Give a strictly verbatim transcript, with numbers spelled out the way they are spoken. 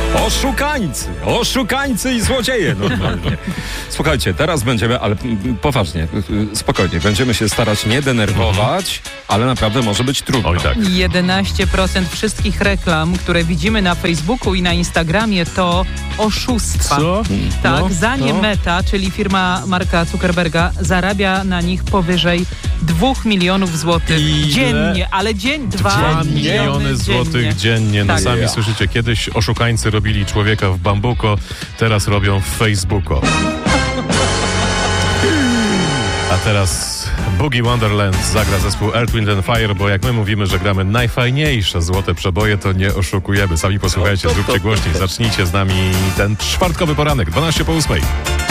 Oszukańcy, oszukańcy i złodzieje normalnie. Słuchajcie, teraz będziemy, ale poważnie, spokojnie, będziemy się starać nie denerwować, ale naprawdę może być trudno. Oj, tak. jedenaście procent wszystkich reklam, które widzimy na Facebooku i na Instagramie, to oszustwa. Co? Tak, No, za nie no. Meta, czyli firma Marka Zuckerberga, zarabia na nich powyżej dwóch milionów złotych Ile? dziennie, ale dzień dwa Dwa miliony miliony złotych dziennie. dziennie. No Tak. sami Ja. słyszycie, kiedyś oszukańcy robili człowieka w bambuko, teraz robią w Facebooku. A teraz Boogie Wonderland zagra zespół Earth, Wind and Fire, bo jak my mówimy, że gramy najfajniejsze złote przeboje, to nie oszukujemy. Sami posłuchajcie, zróbcie głośniej, zacznijcie z nami ten czwartkowy poranek, dwanaście po ósmej.